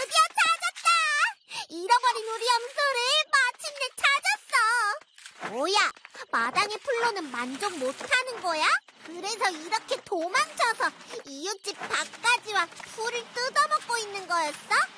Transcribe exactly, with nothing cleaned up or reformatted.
드디어 찾았다! 잃어버린 우리 염소를 마침내 찾았어! 뭐야, 마당의 풀로는 만족 못하는 거야? 그래서 이렇게 도망쳐서 이웃집 밭가지와 풀을 뜯어먹고 있는 거였어?